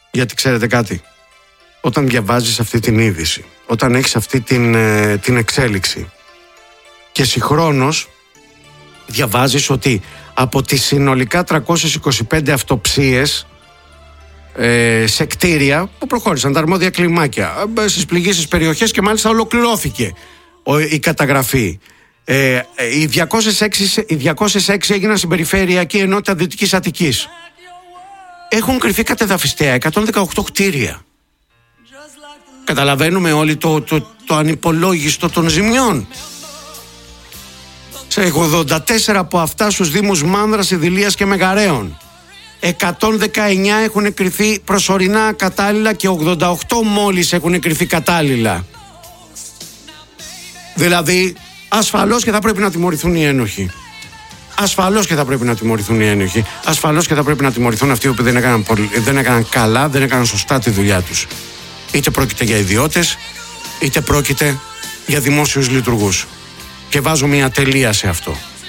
Γιατί ξέρετε κάτι, όταν διαβάζεις αυτή την είδηση, όταν έχεις αυτή την εξέλιξη και συγχρόνως διαβάζεις ότι από τις συνολικά 325 αυτοψίες σε κτίρια που προχώρησαν τα αρμόδια κλιμάκια στις πληγήσεις περιοχές και μάλιστα ολοκληρώθηκε η καταγραφή, οι 206 έγιναν στην Περιφερειακή Ενότητα Δυτικής Αττικής. Έχουν κρυφεί κατεδαφιστέα 118 κτίρια. Καταλαβαίνουμε όλοι το ανυπολόγιστο των ζημιών. Σε 84 από αυτά στους δήμους Μάνδρας, Ιδηλίας και Μεγαρέων. 119 έχουν κρυφεί προσωρινά κατάλληλα και 88 μόλις έχουν κρυφεί κατάλληλα. Δηλαδή, ασφαλώς και θα πρέπει να τιμωρηθούν οι ένοχοι. Ασφαλώς και θα πρέπει να τιμωρηθούν οι ένοχοι. Ασφαλώς και θα πρέπει να τιμωρηθούν αυτοί που δεν έκαναν καλά, δεν έκαναν σωστά τη δουλειά τους. Είτε πρόκειται για ιδιώτες, είτε πρόκειται για δημόσιους λειτουργούς. Και βάζω μια τελεία σε αυτό.